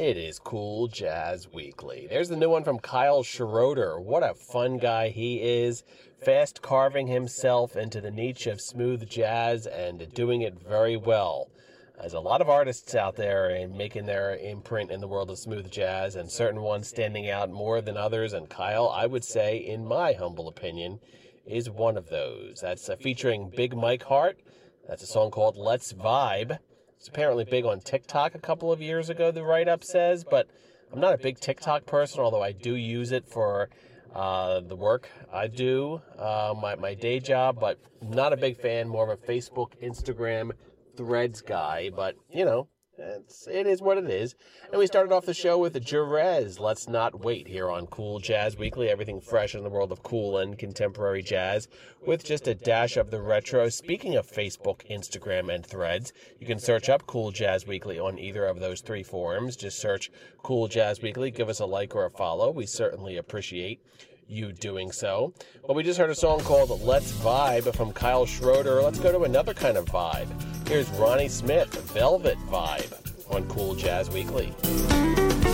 It is Cool Jazz Weekly. There's the new one from Kyle Schroeder. What a fun guy he is. Fast carving himself into the niche of smooth jazz and doing it very well. There's a lot of artists out there and making their imprint in the world of smooth jazz, and certain ones standing out more than others. And Kyle, I would say, in my humble opinion, is one of those. That's featuring Big Mike Hart. That's a song called Let's Vibe. It's apparently big on TikTok a couple of years ago, the write-up says, but I'm not a big TikTok person, although I do use it for the work I do, my day job, but not a big fan, more of a Facebook, Instagram, Threads guy, but, you know, it is what it is. And we started off the show with Jerez, Let's Not Wait, here on Cool Jazz Weekly, everything fresh in the world of cool and contemporary jazz, with just a dash of the retro. Speaking of Facebook, Instagram, and Threads, you can search up Cool Jazz Weekly on either of those three forums. Just search Cool Jazz Weekly, give us a like or a follow. We certainly appreciate you doing so. Well, we just heard a song called Let's Vibe from Kyle Schroeder. Let's go to another kind of vibe. Here's Ronnie Smith, Velvet Vibe, on Cool Jazz Weekly.